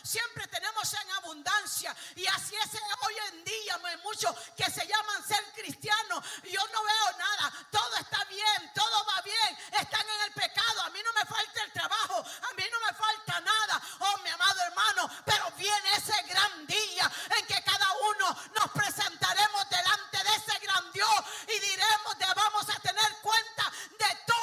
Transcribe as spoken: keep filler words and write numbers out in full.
siempre tenemos en abundancia. Y así es hoy en día, hay muchos que se llaman ser cristianos,